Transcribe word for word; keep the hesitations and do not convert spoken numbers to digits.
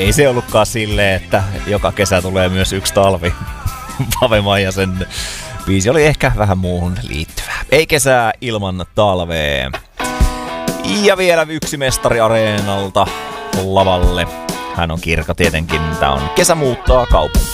ei se ollutkaan silleen, että joka kesä tulee myös yksi talvi. Pave Maijasen biisi oli ehkä vähän muuhun liittyvää. Ei kesää ilman talvea. Ja vielä yksi mestari Areenalta lavalle. Hän on Kirka tietenkin. Tää on Kesä muuttaa kaupunkiin.